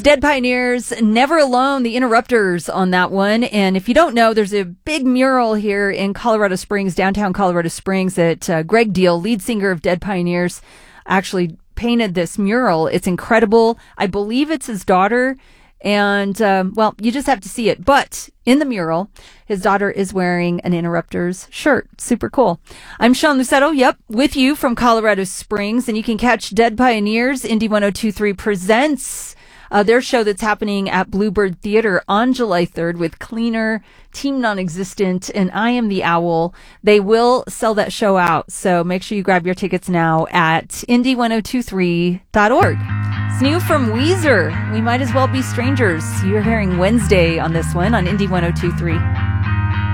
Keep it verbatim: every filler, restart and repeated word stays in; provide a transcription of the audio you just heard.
It's Dead Pioneers, Never Alone, the Interrupters on that one. And if you don't know, there's a big mural here in Colorado Springs, downtown Colorado Springs, that uh, Greg Deal, lead singer of Dead Pioneers, actually painted this mural. It's incredible. I believe it's his daughter. And, um, well, you just have to see it. But in the mural, his daughter is wearing an Interrupters shirt. Super cool. I'm Sean Lucetto, yep, with you from Colorado Springs. And you can catch Dead Pioneers, Indy one oh two three Presents, uh, their show that's happening at Bluebird Theater on July third with Cleaner, Team Non-Existent, and I Am the Owl. They will sell that show out. So make sure you grab your tickets now at indy one oh two three dot org. It's new from Weezer. We Might As Well Be Strangers. You're hearing Wednesday on this one on Indy one oh two three.